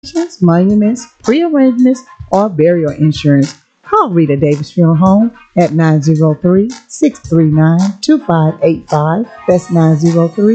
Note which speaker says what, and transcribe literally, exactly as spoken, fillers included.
Speaker 1: monuments, pre-arrangements, or burial insurance. Call Rita Davis Funeral Home at nine zero three, six three nine, two five eight five. That's nine zero three,